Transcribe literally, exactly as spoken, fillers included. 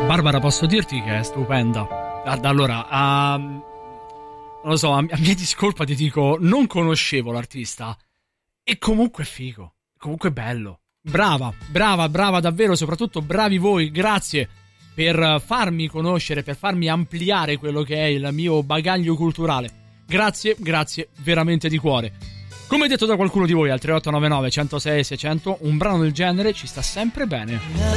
Barbara, posso dirti che è stupenda. Guarda, allora, a, non lo so, a, a mia discolpa ti dico, non conoscevo l'artista e comunque è figo, comunque è bello. Brava, brava, brava davvero, soprattutto bravi voi, grazie per farmi conoscere, per farmi ampliare quello che è il mio bagaglio culturale. Grazie, grazie veramente di cuore. Come detto da qualcuno di voi al tre otto nove nove, uno zero sei, seicento, un brano del genere ci sta sempre bene.